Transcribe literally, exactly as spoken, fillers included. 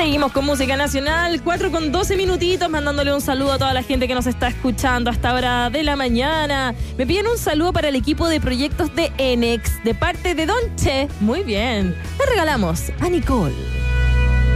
Seguimos con música nacional, cuatro con doce minutitos, mandándole un saludo a toda la gente que nos está escuchando a esta hora de la mañana. Me piden un saludo para el equipo de proyectos de Enex, de parte de Don Che. Muy bien. Le regalamos a Nicole.